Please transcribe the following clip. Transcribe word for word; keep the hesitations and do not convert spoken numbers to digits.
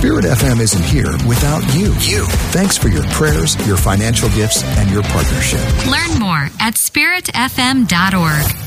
Spirit F M isn't here without you. You. Thanks for your prayers, your financial gifts, and your partnership. Learn more at spirit f m dot org.